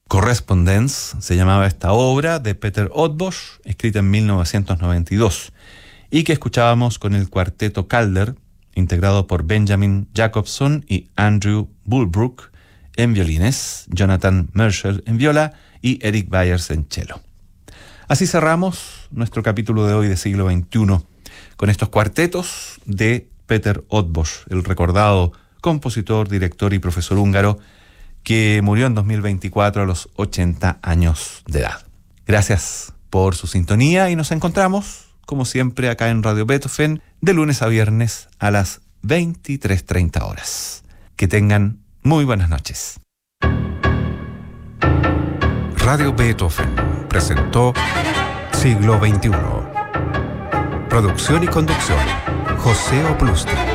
Correspondence se llamaba esta obra de Peter Otbosch, escrita en 1992, y que escuchábamos con el cuarteto Calder, integrado por Benjamin Jacobson y Andrew Bulbrook en violines, Jonathan Mercer en viola y Eric Byers en cello. Así cerramos nuestro capítulo de hoy de siglo XXI con estos cuartetos de Peter Otbosch, el recordado compositor, director y profesor húngaro que murió en 2024 a los 80 años de edad. Gracias por su sintonía y nos encontramos, como siempre, acá en Radio Beethoven, de lunes a viernes a las 23:30 horas. Que tengan muy buenas noches. Radio Beethoven presentó Siglo XXI. Producción y conducción, José Oplusti.